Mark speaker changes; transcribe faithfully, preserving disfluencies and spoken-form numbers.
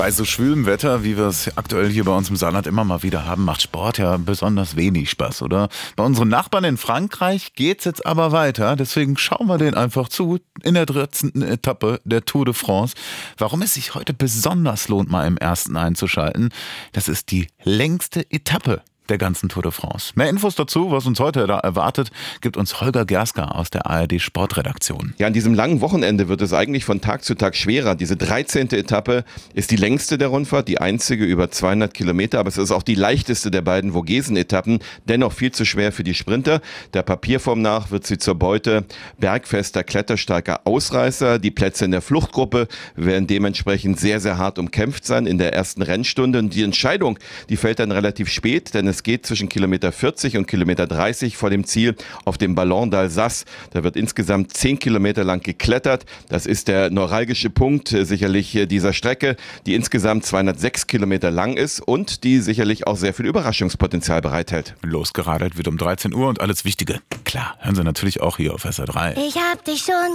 Speaker 1: Bei so schwülem Wetter, wie wir es aktuell hier bei uns im Saarland immer mal wieder haben, macht Sport ja besonders wenig Spaß, oder? Bei unseren Nachbarn in Frankreich geht's jetzt aber weiter. Deswegen schauen wir denen einfach zu in der dreizehnten Etappe der Tour de France. Warum es sich heute besonders lohnt, mal im ersten einzuschalten, das ist die längste Etappe der ganzen Tour de France. Mehr Infos dazu, was uns heute da erwartet, gibt uns Holger Gersker aus der A R D Sportredaktion.
Speaker 2: Ja, an diesem langen Wochenende wird es eigentlich von Tag zu Tag schwerer. Diese dreizehnte Etappe ist die längste der Rundfahrt, die einzige über zweihundert Kilometer, aber es ist auch die leichteste der beiden Vogesen-Etappen, dennoch viel zu schwer für die Sprinter. Der Papierform nach wird sie zur Beute bergfester, kletterstarker Ausreißer. Die Plätze in der Fluchtgruppe werden dementsprechend sehr, sehr hart umkämpft sein in der ersten Rennstunde. Und die Entscheidung, die fällt dann relativ spät, denn es geht zwischen Kilometer vierzig und Kilometer dreißig vor dem Ziel auf dem Ballon d'Alsace. Da wird insgesamt zehn Kilometer lang geklettert. Das ist der neuralgische Punkt sicherlich dieser Strecke, die insgesamt zweihundertsechs Kilometer lang ist und die sicherlich auch sehr viel Überraschungspotenzial bereithält.
Speaker 1: Losgeradelt wird um dreizehn Uhr und alles Wichtige. Klar, hören Sie natürlich auch hier auf S R drei.
Speaker 3: Ich hab dich schon